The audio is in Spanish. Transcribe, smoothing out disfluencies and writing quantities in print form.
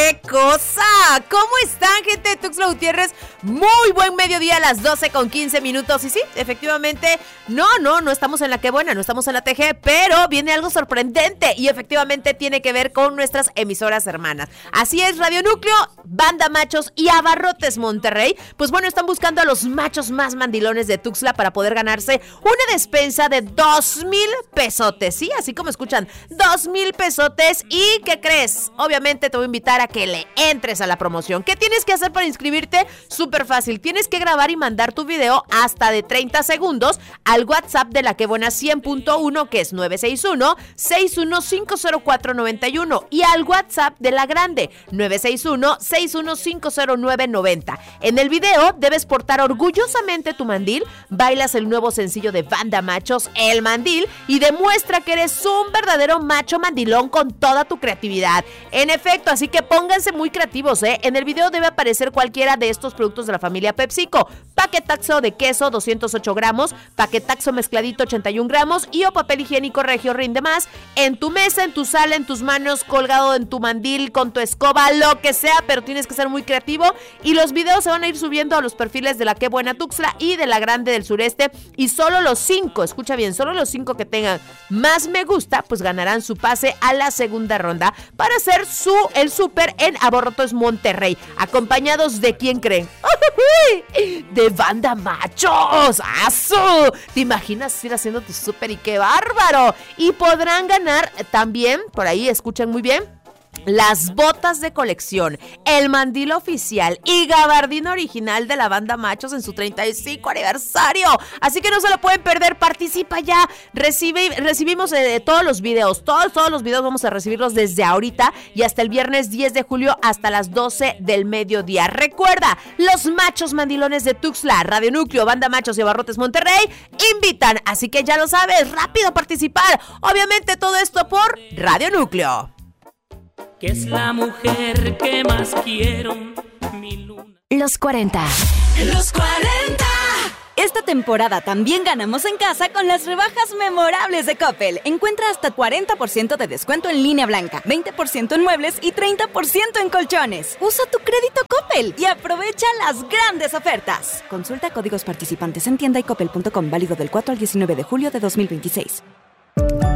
¡Qué cosa! ¿Cómo están, gente de Tuxtla Gutiérrez? Muy buen mediodía a las 12:15. Y sí, efectivamente, no estamos en la Qué Buena, no estamos en la TG, pero viene algo sorprendente y efectivamente tiene que ver con nuestras emisoras hermanas. Así es, Radio Núcleo, Banda Machos y Abarrotes Monterrey, pues bueno, están buscando a los machos más mandilones de Tuxtla para poder ganarse una despensa de 2,000 pesotes, ¿sí? Así como escuchan, 2,000 pesotes. ¿Y qué crees? Obviamente te voy a invitar a que le entres a la promoción. ¿Qué tienes que hacer para inscribirte? Súper fácil. Tienes que grabar y mandar tu video hasta de 30 segundos al WhatsApp de la Qué Buena 100.1, que es 961-6150491, y al WhatsApp de la Grande, 961-6150990. En el video debes portar orgullosamente tu mandil, bailas el nuevo sencillo de Banda Machos, El Mandil, y demuestra que eres un verdadero macho mandilón con toda tu creatividad. En efecto, así que pónganse muy creativos, ¿eh? En el video debe aparecer cualquiera de estos productos de la familia PepsiCo: paquetaxo de queso 208 gramos, paquetaxo mezcladito 81 gramos y o papel higiénico Regio Rinde Más, en tu mesa, en tu sala, en tus manos, colgado en tu mandil, con tu escoba, lo que sea, pero tienes que ser muy creativo. Y los videos se van a ir subiendo a los perfiles de la Qué Buena Tuxtla y de la Grande del Sureste, y solo los 5, escucha bien, solo los 5 que tengan más me gusta, pues ganarán su pase a la segunda ronda para hacer el súper en Abarrotes Monterrey, acompañados de ¿quién creen? De Banda Machos. ¡Aso! ¿Te imaginas ir haciendo tu súper? Y qué bárbaro. Y podrán ganar también, por ahí escuchen muy bien, las botas de colección, el mandil oficial y gabardina original de la Banda Machos en su 35 aniversario. Así que no se lo pueden perder, participa ya. Recibimos todos los videos, todos los videos vamos a recibirlos desde ahorita y hasta el viernes 10 de julio hasta las 12 del mediodía. Recuerda, los machos mandilones de Tuxtla, Radio Núcleo, Banda Machos y Abarrotes Monterrey invitan, así que ya lo sabes, rápido a participar. Obviamente todo esto por Radio Núcleo. Que es la mujer que más quiero, mi luna. Los 40. Los 40. Esta temporada también ganamos en casa con las rebajas memorables de Coppel. Encuentra hasta 40% de descuento en línea blanca, 20% en muebles y 30% en colchones. Usa tu crédito Coppel y aprovecha las grandes ofertas. Consulta códigos participantes en tienda y coppel.com, válido del 4 al 19 de julio de 2026.